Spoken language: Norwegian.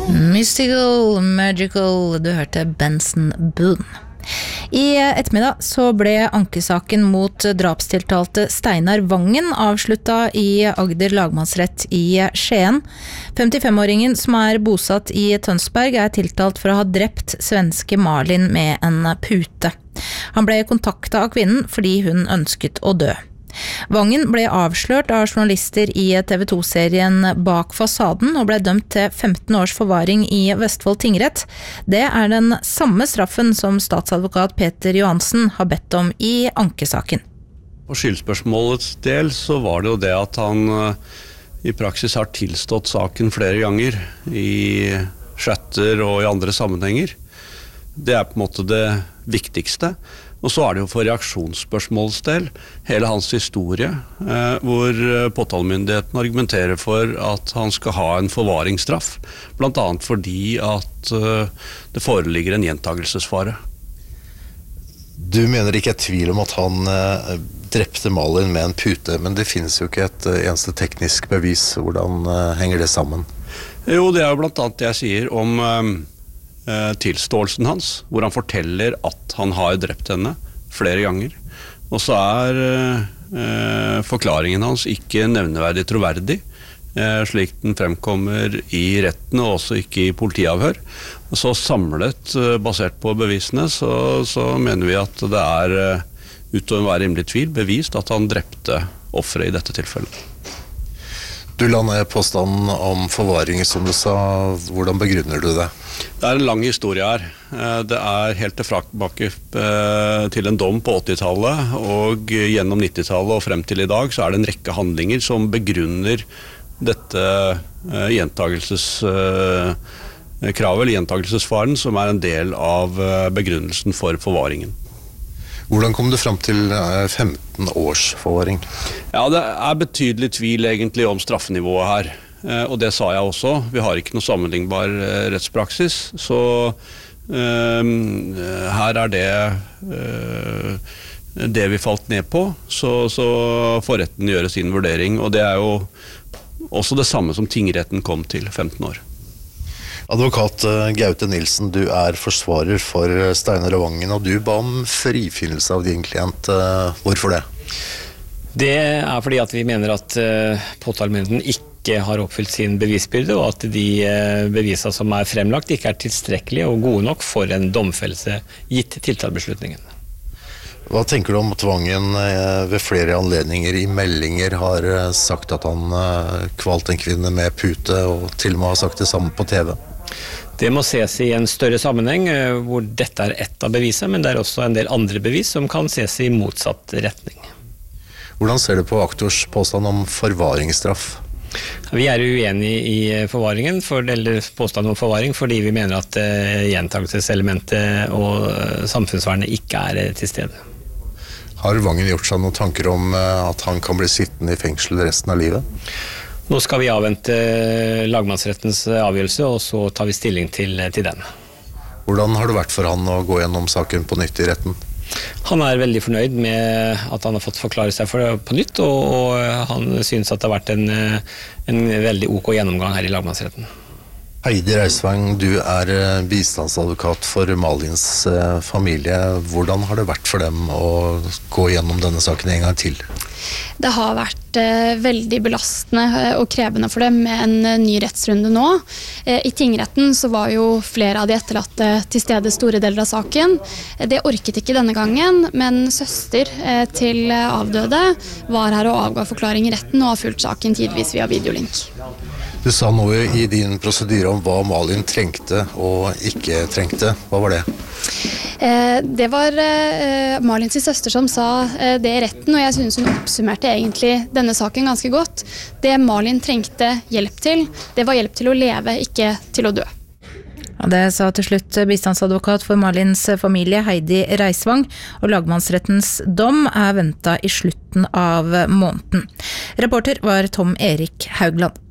Mystical, magical, du hørte Benson Boone. I ettermiddag så ble ankesaken mot drapstiltalte Steinar Vangen avsluttet i Agder lagmannsrett i Skien. 55-åringen som bosatt i Tønsberg tiltalt for å ha drept svenske Malin med en pute. Han ble kontaktet av kvinnen fordi hun ønsket å dø. Vangen ble avslørt av journalister i TV2-serien Bak fasaden og ble dømt til 15 års forvaring i Vestfold tingrett. Det den samme straffen som statsadvokat Peter Johansen har bedt om i ankesaken. På skyldspørsmålets del så var det jo det at han i praksis har tilstått saken flere ganger i chatter og i andre sammenhenger. Det på en måte det viktigste. Og så det jo for reaksjonsspørsmålets del hele hans historie, hvor påtalemyndigheten argumenterer for at han skal ha en forvaringsstraff, blant annet fordi at det foreligger en gjentagelsesfare. Du mener ikke tvil om at han drepte Malin med en pute, men det finnes jo ikke et eneste teknisk bevis. Hvordan henger det sammen? Jo, det jo blant annet det jeg sier om tilståelsen hans, hvor han forteller at han har drept henne flere ganger. Og så forklaringen hans ikke nevneverdig troverdig, slik den fremkommer i retten og også ikke i politiavhør. Og så samlet, basert på bevisene, så mener vi at det utover enhver rimelig tvil bevist at han drepte offeret i dette tilfellet. Du la ned påstanden om forvaring, som du sa. Hvordan begrunner du det? Det en lang historie her. Det helt tilbake til en dom på 80-tallet, og gjennom 90-tallet og frem til i dag så det en rekke handlinger som begrunner dette gjentagelseskravet, eller gjentagelsesfaren, som en del av begrunnelsen for forvaringen. Hvordan kom du frem til 15 års forvaring? Ja, det betydelig tvil egentlig om straffenivået her, og det sa jeg også. Vi har ikke noe sammenlignbar rettspraksis, så her det vi falt ned på, så får retten gjøre sin vurdering, og det jo også det samme som tingretten kom til 15 år. Advokat Gaute Nilsen, du forsvarer for Steinar Vangen, og du ba om frifinnelse av din klient. Hvorfor det? Det fordi at vi mener at påtalemyndigheten ikke har oppfylt sin bevisbyrde, og at de bevisene som fremlagt ikke tilstrekkelige og gode nok for en domfellelse gitt tiltalebeslutningen. Hva tenker du om at Vangen ved flere anledninger i meldinger har sagt at han kvalt en kvinne med pute, og til og med har sagt det samme på TV? Det må ses i en større sammenheng, hvor dette ett av bevisene, men det også en del andre bevis som kan ses i motsatt retning. Hvordan ser du på aktors påstand om forvaringsstraff? Vi uenige i forvaringen, eller påstand om forvaring, fordi vi mener at gjentagelseselementet og samfunnsvernet ikke til stede. Har Vangen gjort seg noen tanker om at han kan bli sittende i fengsel resten av livet? Nå skal vi avvente lagmannsrettens avgjørelse, og så tar vi stilling til den. Hvordan har det vært for han å gå gjennom saken på nytt i retten? Han veldig fornøyd med at han har fått forklare seg for det på nytt, og han synes at det har vært en veldig ok gjennomgang her i lagmannsretten. Heidi Reisvang, du bistandsadvokat for Malins familie. Hvordan har det vært for dem å gå gjennom denne saken en gang til? Det har vært veldig belastende og krevende for dem med en ny rettsrunde nå. I tingretten så var jo flere av de etterlatte til stede store deler av saken. Det orket ikke denne gangen, men søster til avdøde var her og avga forklaring i retten og har fulgt saken tidvis via videolink. Du sa noe i din prosedyre om hva Malin trengte og ikke trengte. Hva var det? Det var Malins søster som sa det i retten, og jeg synes hun oppsummerte egentlig denne saken ganske godt. Det Malin trengte hjelp til, det var hjelp til å leve, ikke til å dø. Ja, det sa til slutt bistandsadvokat for Malins familie Heidi Reisvang, og lagmannsrettens dom ventet i slutten av måneden. Reporter var Tom Erik Haugland.